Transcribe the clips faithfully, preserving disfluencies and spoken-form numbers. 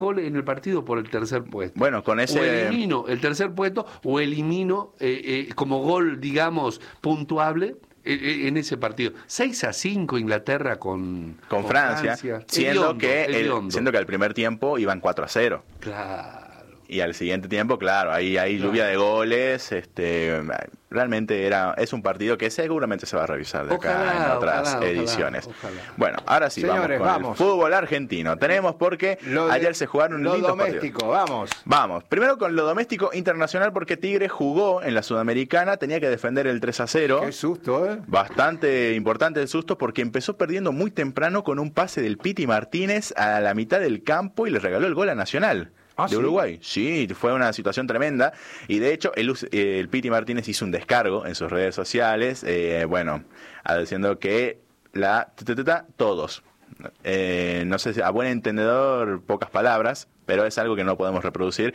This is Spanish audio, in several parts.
gol en el partido por el tercer puesto. Bueno, con ese... O elimino el tercer puesto o elimino eh, eh, como gol, digamos, puntuable eh, en ese partido. seis a cinco Inglaterra con, con, con Francia, Francia. Siendo, hediondo, que el, siendo que al primer tiempo iban cuatro a cero. Claro. Y al siguiente tiempo, claro, ahí hay claro. lluvia de goles. Este, realmente era es un partido que seguramente se va a revisar de acá ojalá, en otras ojalá, ediciones. Ojalá, ojalá. Bueno, ahora sí, Señores, vamos con vamos. el fútbol argentino. Tenemos porque lo de, ayer se jugaron lo lindos doméstico, partidos. vamos. Vamos, primero con lo doméstico internacional porque Tigre jugó en la Sudamericana, tenía que defender el tres a cero. Qué susto, ¿eh? Bastante importante el susto porque empezó perdiendo muy temprano con un pase del Piti Martínez a la mitad del campo y le regaló el gol a Nacional. ¿Ah, de sí? Uruguay, sí, fue una situación tremenda y de hecho el, el Piti Martínez hizo un descargo en sus redes sociales, eh, bueno, diciendo que la todos, eh, no sé si a buen entendedor pocas palabras, pero es algo que no podemos reproducir.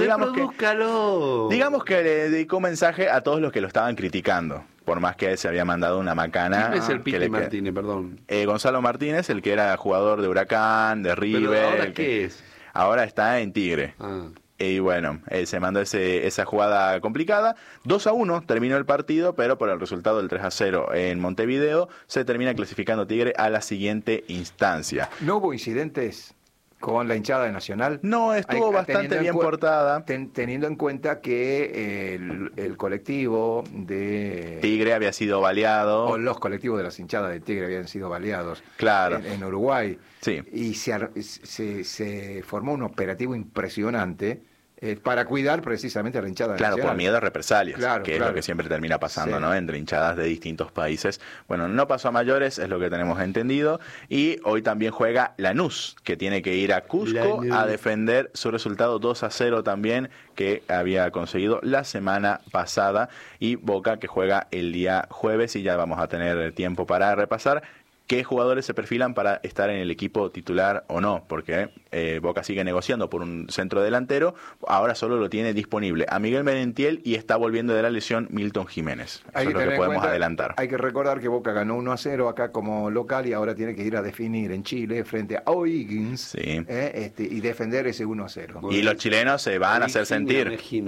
Reprodúzcalo. Digamos que le dedicó un mensaje a todos los que lo estaban criticando. Por más que él se había mandado una macana. ¿Quién es el Piti le... Martínez, perdón? Eh, Gonzalo Martínez, el que era jugador de Huracán, de River. ¿Pero ahora el qué que... es? Ahora está en Tigre. Ah. Y bueno, eh, se mandó ese, esa jugada complicada. dos a uno terminó el partido, pero por el resultado del tres a cero en Montevideo, se termina clasificando Tigre a la siguiente instancia. ¿No hubo incidentes con la hinchada de Nacional? No, estuvo Hay, bastante bien portada. Ten, teniendo en cuenta que el, el colectivo de... Tigre había sido baleado. O los colectivos de las hinchadas de Tigre habían sido baleados. Claro. En, en Uruguay. Sí. Y se, se, se formó un operativo impresionante eh, para cuidar precisamente a la hinchada Claro, nacional. por miedo a represalias, claro, que claro. es lo que siempre termina pasando, sí. ¿no? Entre hinchadas de distintos países. Bueno, no pasó a mayores, es lo que tenemos entendido. Y hoy también juega Lanús, que tiene que ir a Cusco Lanús. a defender su resultado dos a cero también, que había conseguido la semana pasada. Y Boca, que juega el día jueves, y ya vamos a tener tiempo para repasar qué jugadores se perfilan para estar en el equipo titular o no, porque eh, Boca sigue negociando por un centro delantero, ahora solo lo tiene disponible a Miguel Merentiel y está volviendo de la lesión Milton Jiménez. Eso hay es que lo que podemos cuenta, adelantar. Hay que recordar que Boca ganó uno a cero acá como local y ahora tiene que ir a definir en Chile frente a O'Higgins sí. eh, este, y defender ese uno a cero. Y los chilenos se van a hacer sentir.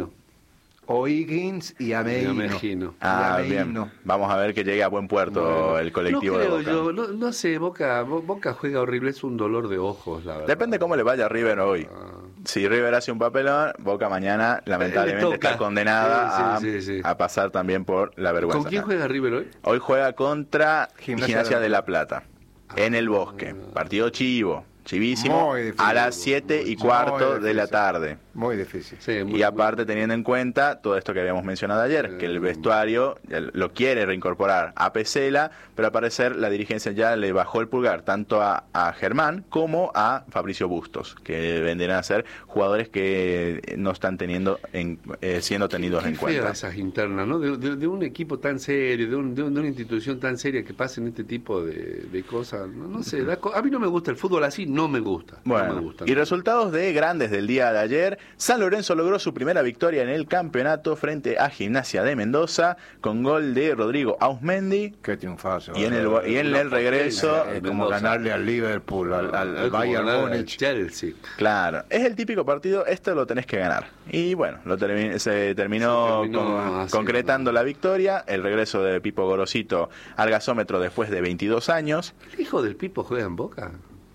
O'Higgins y Ameino. Ah, bien. Vamos a ver que llegue a buen puerto bueno, el colectivo no creo de Boca. Yo, no, no sé, Boca, Boca juega horrible, es un dolor de ojos, la verdad. Depende cómo le vaya a River hoy. Ah. Si River hace un papelón, Boca mañana lamentablemente está condenada sí, sí, sí, sí. A, a pasar también por la vergüenza. ¿Con quién juega River hoy? Hoy juega contra Gimnasia, Gimnasia de la Plata, ah, en el Bosque. Ah. Partido chivo. Chivísimo, a las siete y cuarto de la tarde. Muy difícil. Sí, muy, y aparte, teniendo en cuenta todo esto que habíamos mencionado ayer, eh, que el vestuario lo quiere reincorporar a Pesela, pero al parecer la dirigencia ya le bajó el pulgar tanto a, a Germán como a Fabricio Bustos, que vendrán a ser jugadores que no están teniendo en, eh, siendo tenidos qué, qué en cuenta. Esas internas, ¿no? De, de, de un equipo tan serio, de, un, de, un, de una institución tan seria que pasen este tipo de, de cosas, no, no sé, da, a mí no me gusta el fútbol así. No me gusta. Bueno, no me gusta, y no. Resultados de grandes del día de ayer. San Lorenzo logró su primera victoria en el campeonato frente a Gimnasia de Mendoza con gol de Rodrigo Ausmendi. Qué triunfazo. Y en el, y en el regreso... Es como ganarle al Liverpool, al, al, al Bayern Múnich. Chelsea. Claro, es el típico partido, esto lo tenés que ganar. Y bueno, lo termi se terminó, se terminó con, así, concretando no. la victoria. El regreso de Pipo Gorosito al gasómetro después de veintidós años. ¿El hijo del Pipo juega en Boca?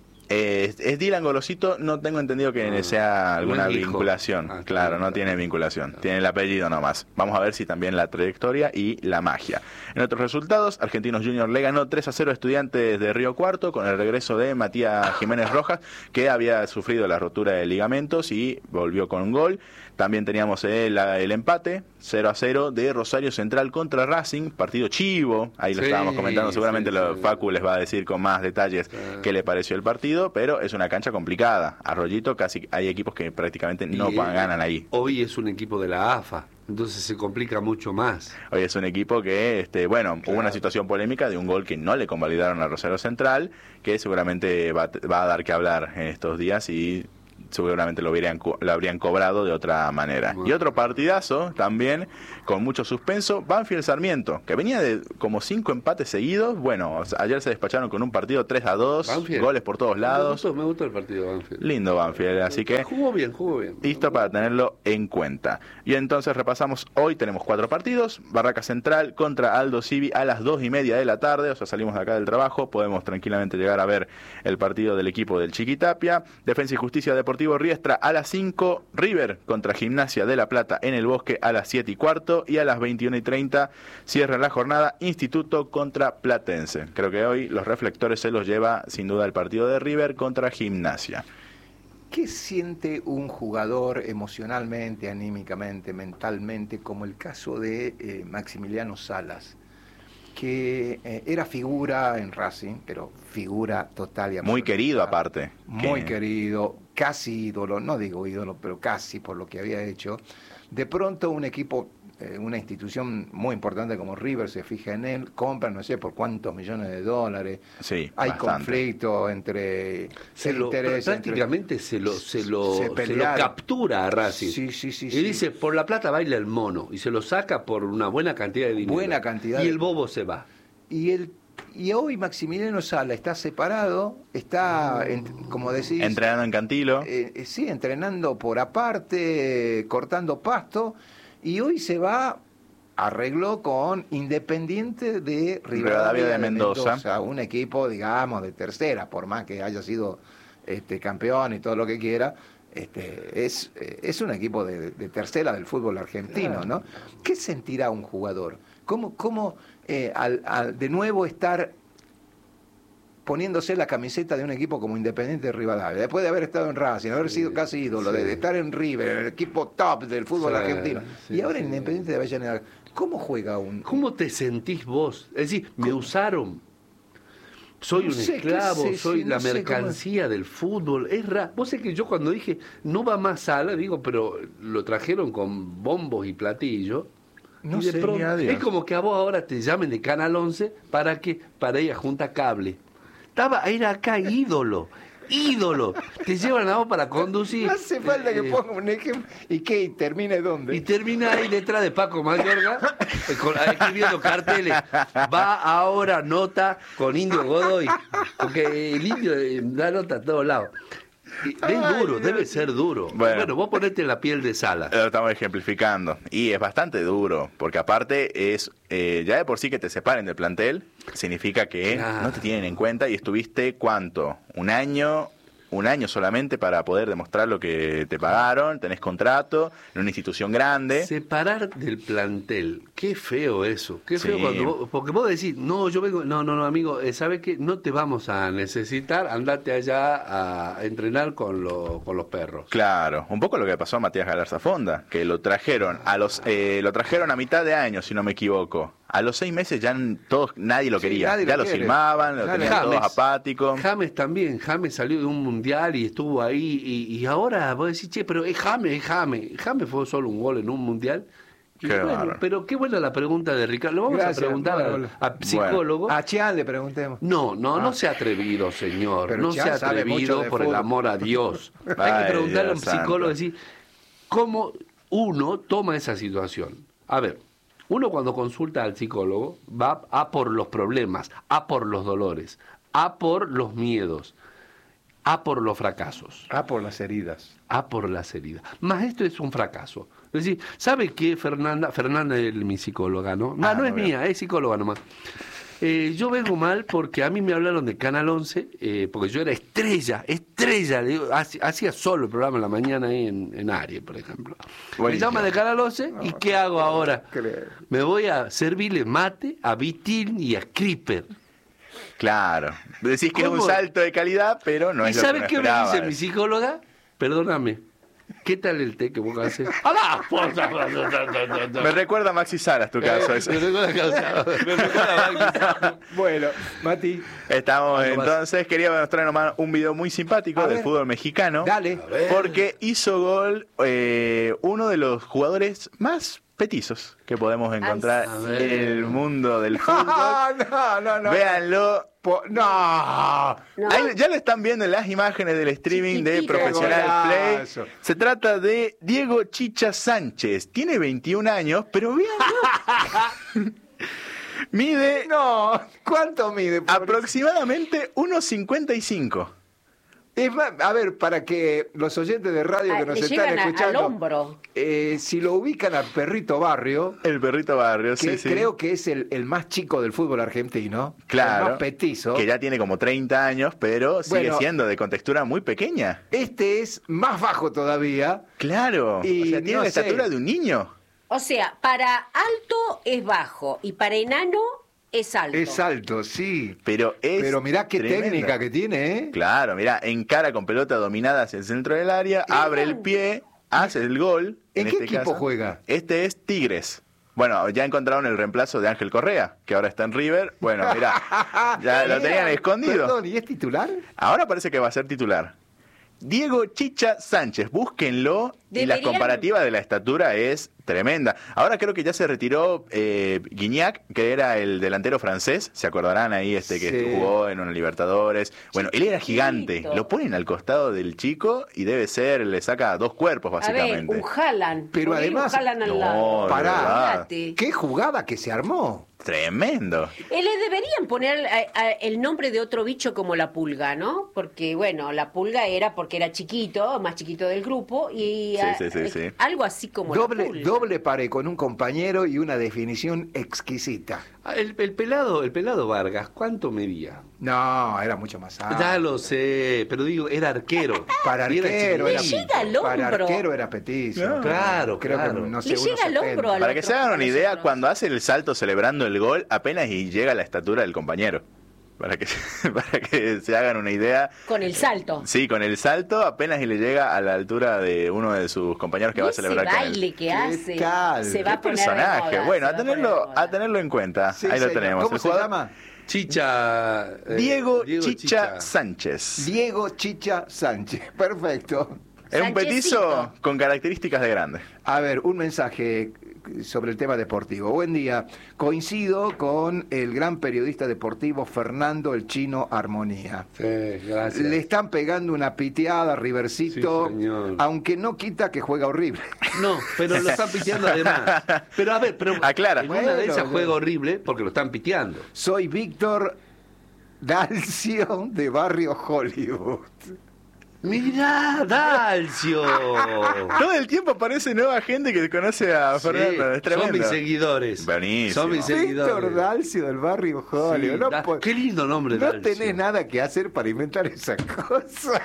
Eh, es Dylan Gorosito, no tengo entendido que ah, sea alguna no vinculación. Ah, claro, no tiene vinculación, ah. tiene el apellido nomás. Vamos a ver si también la trayectoria y la magia. En otros resultados, Argentinos Juniors le ganó tres a cero a Estudiantes de Río Cuarto con el regreso de Matías Jiménez Rojas, que había sufrido la rotura de ligamentos y volvió con un gol. También teníamos el, el empate, cero a cero, de Rosario Central contra Racing, partido chivo, ahí lo sí, estábamos comentando, seguramente sí, lo, sí. Facu les va a decir con más detalles sí. qué le pareció el partido, pero es una cancha complicada. Arroyito casi hay equipos que prácticamente no y, ganan ahí. Hoy es un equipo de la A F A, entonces se complica mucho más. Hoy es un equipo que, este, bueno, claro. hubo una situación polémica de un gol que no le convalidaron a Rosario Central, que seguramente va, va a dar que hablar en estos días y seguramente lo, hubieran, lo habrían cobrado de otra manera. Bueno. Y otro partidazo también, con mucho suspenso, Banfield Sarmiento, que venía de como cinco empates seguidos. Bueno, ayer se despacharon con un partido tres a dos, Banfield. Goles por todos lados. Me gustó, me gustó el partido de Banfield. Lindo Banfield, así que... Jugó bien, jugó bien. Listo para tenerlo en cuenta. Y entonces repasamos, hoy tenemos cuatro partidos. Barraca Central contra Aldo Civi a las dos y media de la tarde, o sea, salimos de acá del trabajo, podemos tranquilamente llegar a ver el partido del equipo del Chiquitapia. Defensa y Justicia Deportivo Riestra a las cinco, River contra Gimnasia de La Plata en el Bosque a las siete y cuarto, y a las veintiuna y treinta cierra la jornada Instituto contra Platense. Creo que hoy los reflectores se los lleva sin duda el partido de River contra Gimnasia. ¿Qué siente un jugador emocionalmente, anímicamente, mentalmente, como el caso de eh, Maximiliano Salas, que eh, era figura en Racing, pero figura total y absoluta? Muy querido aparte. Muy que... querido, casi ídolo, no digo ídolo, pero casi por lo que había hecho. De pronto un equipo, eh, una institución muy importante como River se fija en él, compra no sé por cuántos millones de dólares. Sí, hay bastante. Conflicto entre se lo, interés, prácticamente entre, se lo se lo, se se lo captura a Racing. Sí, sí, sí, y sí. dice, por la plata baila el mono, y se lo saca por una buena cantidad de dinero. Buena cantidad. Y el bobo se va. Y el Y hoy Maximiliano Sala está separado, está, en, como decís... Entrenando en Cantilo. Eh, eh, sí, entrenando por aparte, eh, cortando pasto, y hoy se va, arregló con Independiente de Rivadavia de, de Mendoza. Mendoza, un equipo, digamos, de tercera, por más que haya sido este, campeón y todo lo que quiera, este, es, es un equipo de, de tercera del fútbol argentino, ¿no? ¿Qué sentirá un jugador? ¿Cómo, cómo eh, al, al de nuevo estar poniéndose la camiseta de un equipo como Independiente de Rivadavia, después de haber estado en Racing, haber sido casi ídolo, sí. de, de estar en River, el equipo top del fútbol sí, argentino, sí, y ahora sí. en Independiente de Avellaneda, ¿cómo juega un...? ¿Cómo te sentís vos? Es decir, me usaron, soy no un sé, esclavo, sé, soy sí, la no mercancía del fútbol, es raro. Vos sé que yo cuando dije, no va más Sala, digo, pero lo trajeron con bombos y platillos. No y de sé, pronto, es como que a vos ahora te llamen de Canal once para que para ella junta cable. Estaba, era acá ídolo, ídolo. Te llevan a vos para conducir. No hace falta que ponga un ejemplo. ¿Y qué? ¿Y termine dónde? Y termina ahí detrás de Paco Mayorga, con, escribiendo carteles. Va ahora nota con Indio Godoy, porque el Indio da nota a todos lados. Es Ay, duro, debe ser duro. Bueno, bueno, vos ponete en la piel de Salas. Lo estamos ejemplificando. Y es bastante duro, porque aparte es, eh, ya de por sí que te separen del plantel, significa que claro. no te tienen en cuenta y estuviste, ¿cuánto? Un año... Un año solamente para poder demostrar lo que te pagaron, tenés contrato en una institución grande. Separar del plantel, qué feo eso, qué feo sí. cuando vos, porque vos decís, no, yo vengo, no, no, no, amigo, eh, ¿sabes qué? No te vamos a necesitar, andate allá a entrenar con, lo, con los perros. Claro, un poco lo que pasó a Matías Galarza Fonda, que lo trajeron a los, eh, lo trajeron a mitad de año, si no me equivoco. A los seis meses ya todos, nadie lo quería, sí, nadie ya lo, lo filmaban, lo tenían James, todos apáticos. James también, James salió de un mundial y estuvo ahí, y, y ahora vos decís, che, pero es James, es James. James fue solo un gol en un mundial. Y qué bueno, raro. Pero qué buena la pregunta de Ricardo. Lo vamos Gracias, a preguntar bueno, a, a psicólogo. Bueno. A Chian le preguntemos. No, no, ah. no sea atrevido, señor. Pero no sea atrevido, por el amor a Dios. Hay que preguntarle a un psicólogo, decir, ¿cómo uno toma esa situación? A ver, uno cuando consulta al psicólogo va a por los problemas, a por los dolores, a por los miedos, a por los fracasos. A por las heridas. A por las heridas. Más esto es un fracaso. Es decir, ¿sabe qué, Fernanda? Fernanda es mi psicóloga, ¿no? No, ah, no, no es veo. mía, es psicóloga nomás. Eh, yo vengo mal porque a mí me hablaron de Canal once, eh, porque yo era estrella, estrella, le digo, hacía solo el programa en la mañana ahí en, en Aries, por ejemplo. Buenísimo. Me llaman de Canal once, ¿y qué hago ahora? Me voy a servirle mate a Vitín y a Creeper. Claro, decís que ¿Cómo? es un salto de calidad, pero no es lo que ¿Y sabes qué me dice mi psicóloga? Perdóname. ¿Qué tal el té que vos haces? Me recuerda a Maxi Salas tu caso. Eh, me recuerda a Maxi Salas. Bueno, Mati. Estamos entonces, quería mostrar nomás un video muy simpático a del ver. fútbol mexicano. Dale. Porque hizo gol eh, uno de los jugadores más petizos que podemos encontrar en el mundo del fútbol. no, no, no. Véanlo. Po- no. no. Ahí ya lo están viendo en las imágenes del streaming Chiquitito. de Profesional Play. Golazo. Se trata de Diego Chicha Sánchez. Tiene veintiún años, pero véanlo. Mide... No, ¿cuánto mide? Pobre? Aproximadamente uno cincuenta y cinco. Es más, a ver, para que los oyentes de radio Ah, que nos le están llegan a- escuchando, al hombro. eh, si lo ubican al Perrito Barrio, El Perrito Barrio, que sí, sí. creo que es el, el más chico del fútbol argentino, Claro, el más petizo. que ya tiene como treinta años, pero sigue Bueno, siendo de contextura muy pequeña. Este es más bajo todavía. Claro, Y o sea, tiene no la sé. estatura de un niño. O sea, para alto es bajo y para enano es alto. Es alto, sí. Pero es Pero mirá qué tremendo. técnica que tiene, ¿eh? Claro, mirá, encara con pelota dominada hacia el centro del área, abre el pie, hace el gol. ¿En qué este equipo caso. juega? Este es Tigres. Bueno, ya encontraron el reemplazo de Ángel Correa, que ahora está en River. Bueno, mirá, ya lo tenían escondido. Perdón, ¿y es titular? Ahora parece que va a ser titular. Diego Chicha Sánchez, búsquenlo. Y la Deberían- comparativa de la estatura es tremenda. Ahora creo que ya se retiró eh, Guignac, que era el delantero francés. ¿Se acordarán ahí este que Sí. jugó en una Libertadores? Bueno, él era gigante. Chiquito. Lo ponen al costado del chico y debe ser, le saca dos cuerpos A ver, básicamente. un Haaland. Pero Ponele además- un Haaland al No, lado. de Pará. verdad. Fíjate. ¿Qué jugada que se armó? Tremendo. Eh, le deberían poner a- a- el nombre de otro bicho como la pulga, ¿no? Porque, bueno, la pulga era porque era chiquito, más chiquito del grupo, y Sí, a- sí, sí, sí. algo así como la Doble, pulga. doble paré con un compañero y una definición exquisita. Ah, El, el pelado, el pelado Vargas, ¿cuánto medía? No, era mucho más alto. Ya lo sé, pero digo, era arquero. Para Y era arquero era, chiquitito. Le llega al para hombro. arquero era petizo. No. Claro, Creo claro. que no sé, Le llega al uno setenta. hombro al Para que otro, se hagan a una idea, nosotros. cuando hace el salto celebrando el gol, apenas y llega a la estatura del compañero. Para que, para que se hagan una idea. Con el salto. Sí, con el salto apenas y le llega a la altura de uno de sus compañeros que Y va a ese celebrar con él. baile que hace. tal? Se va Qué a poner de personaje. moda, Bueno, se a va poner de tenerlo, moda. a tenerlo en cuenta. Sí, Ahí lo señor. tenemos. ¿Cómo El se jugador- llama? Chicha. eh, Diego, Diego Chicha, Sánchez. Diego Chicha Sánchez. Perfecto. Es un petizo Sanchezito. con características de grande. A ver, un mensaje sobre el tema deportivo. Buen día. Coincido con el gran periodista deportivo Fernando el Chino Armonía. Sí, gracias. Le están pegando una piteada a Rivercito, Sí, señor. aunque no quita que juega horrible. No, pero lo están piteando además. Pero a ver, pero Aclara. en una Bueno, de esas bueno. juega horrible porque lo están piteando. Soy Víctor Dalcio de Barrio Hollywood. Mirá, Dalcio. Todo el tiempo aparece nueva gente que conoce a Sí, Fernando. Es tremendo. son mis seguidores. Buenísimo. Son mis seguidores. Víctor Dalcio del Barrio Hollywood. Sí, no da- po- qué lindo nombre, No Dalcio. tenés nada que hacer para inventar esa cosa.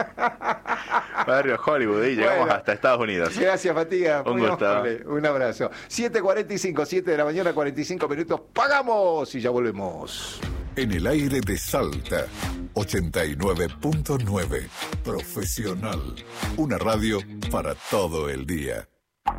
Barrio Hollywood, y llegamos Bueno. hasta Estados Unidos. Gracias, Fatiga. Un Muy gusto. amable. Un abrazo. siete cuarenta y cinco, siete de la mañana, cuarenta y cinco minutos. ¡Pagamos! Y ya volvemos. En el aire de Salta, ochenta y nueve punto nueve. Profesional. Una radio para todo el día.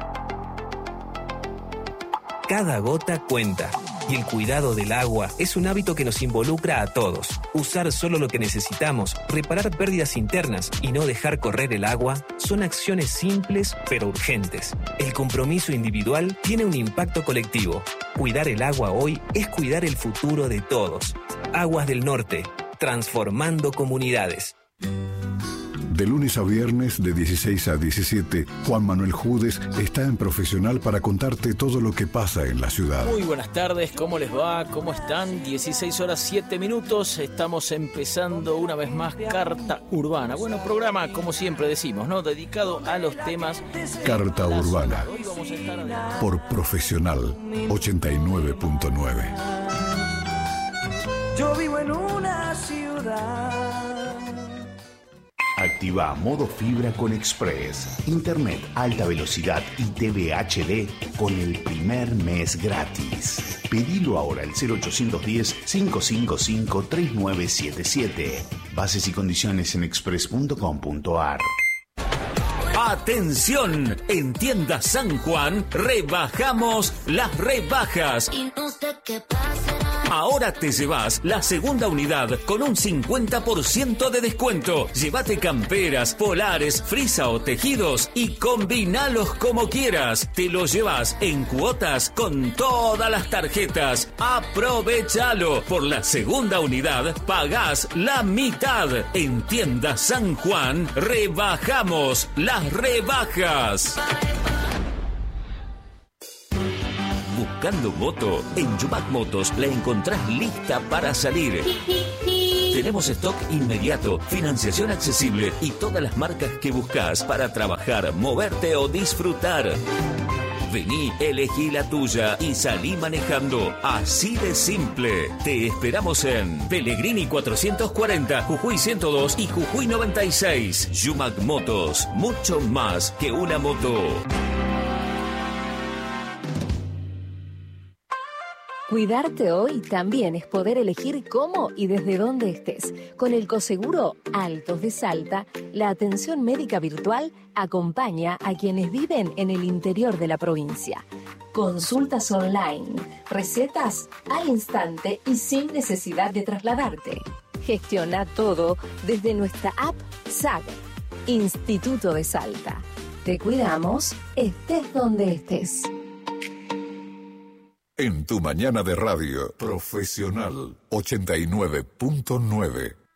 Cada gota cuenta. Y el cuidado del agua es un hábito que nos involucra a todos. Usar solo lo que necesitamos, reparar pérdidas internas y no dejar correr el agua son acciones simples pero urgentes. El compromiso individual tiene un impacto colectivo. Cuidar el agua hoy es cuidar el futuro de todos. Aguas del Norte, transformando comunidades. De lunes a viernes, de dieciséis a diecisiete, Juan Manuel Judes está en Profesional para contarte todo lo que pasa en la ciudad. Muy buenas tardes, ¿cómo les va? ¿Cómo están? dieciséis horas siete minutos, estamos empezando una vez más Carta Urbana. Bueno, programa, como siempre decimos, ¿no? Dedicado a los temas Carta de la Urbana. ciudad. Hoy vamos a estar adelante. Por Profesional, ochenta y nueve punto nueve. Yo vivo en una ciudad. Activa modo fibra con Express. Internet alta velocidad y T V H D con el primer mes gratis. Pedilo ahora al cero ochocientos diez, cinco cinco cinco, tres nueve siete siete. Bases y condiciones en express punto com punto a r. ¡Atención! En Tiendas San Juan rebajamos las rebajas. Y no sé qué pasará. Ahora te llevas la segunda unidad con un cincuenta por ciento de descuento. Llévate camperas, polares, frisa o tejidos y combinalos como quieras. Te los llevas en cuotas con todas las tarjetas. Aprovechalo. Por la segunda unidad pagás la mitad. En Tienda San Juan rebajamos las rebajas. Buscando moto, en Yumac Motos la encontrás lista para salir. Tenemos stock inmediato, financiación accesible y todas las marcas que buscas para trabajar, moverte o disfrutar. Vení, elegí la tuya y salí manejando. Así de simple. Te esperamos en Pellegrini cuatrocientos cuarenta, Jujuy ciento dos y Jujuy noventa y seis. Yumac Motos, mucho más que una moto. Cuidarte hoy también es poder elegir cómo y desde dónde estés. Con el Coseguro Altos de Salta, la atención médica virtual acompaña a quienes viven en el interior de la provincia. Consultas online, recetas al instante y sin necesidad de trasladarte. Gestiona todo desde nuestra app S A G, Instituto de Salta. Te cuidamos, estés donde estés. En tu mañana de radio, Profesional ochenta y nueve punto nueve.